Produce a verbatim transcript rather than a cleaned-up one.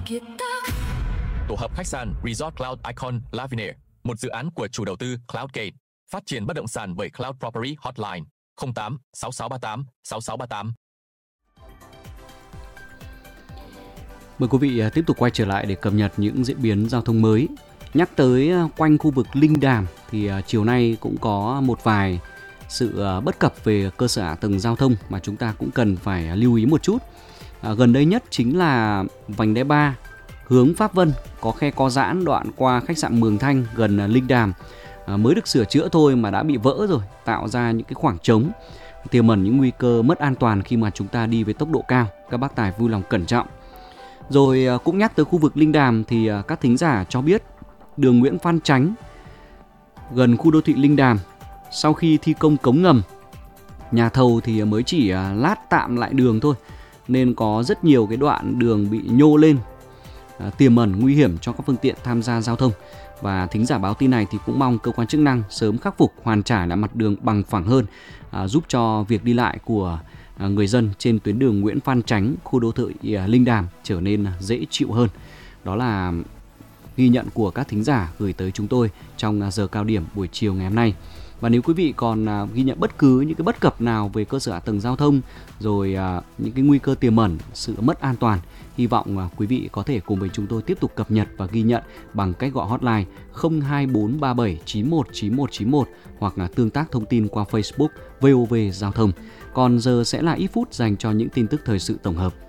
Tổ hợp khách sạn Resort Cloud Icon Lavinier, một dự án của chủ đầu tư Cloudgate, phát triển bất động sản bởi Cloud Property Hotline không tám sáu sáu ba tám sáu sáu ba tám. Mời quý vị tiếp tục quay trở lại để cập nhật những diễn biến giao thông mới. Nhắc tới quanh khu vực Linh Đàm thì chiều nay cũng có một vài sự bất cập về cơ sở hạ tầng giao thông mà chúng ta cũng cần phải lưu ý một chút. À, gần đây nhất chính là vành đai ba hướng Pháp Vân có khe co giãn đoạn qua khách sạn Mường Thanh gần Linh Đàm, à, mới được sửa chữa thôi mà đã bị vỡ rồi, tạo ra những cái khoảng trống, tiềm ẩn những nguy cơ mất an toàn khi mà chúng ta đi với tốc độ cao. Các bác tài vui lòng cẩn trọng. Rồi cũng nhắc tới khu vực Linh Đàm thì các thính giả cho biết đường Nguyễn Phan Chánh gần khu đô thị Linh Đàm sau khi thi công cống ngầm, nhà thầu thì mới chỉ lát tạm lại đường thôi nên có rất nhiều cái đoạn đường bị nhô lên, à, tiềm ẩn nguy hiểm cho các phương tiện tham gia giao thông. Và thính giả báo tin này thì cũng mong cơ quan chức năng sớm khắc phục, hoàn trả lại mặt đường bằng phẳng hơn, à, giúp cho việc đi lại của à, người dân trên tuyến đường Nguyễn Phan Chánh, khu đô thị à, Linh Đàm trở nên dễ chịu hơn. Đó là ghi nhận của các thính giả gửi tới chúng tôi trong giờ cao điểm buổi chiều ngày hôm nay. Và nếu quý vị còn à, ghi nhận bất cứ những cái bất cập nào về cơ sở hạ tầng giao thông, rồi à, những cái nguy cơ tiềm ẩn sự mất an toàn, hy vọng à, quý vị có thể cùng với chúng tôi tiếp tục cập nhật và ghi nhận bằng cách gọi hotline không hai bốn ba bảy chín một chín một chín một hoặc là tương tác thông tin qua Facebook vê o vê Giao thông. Còn giờ sẽ là ít phút dành cho những tin tức thời sự tổng hợp.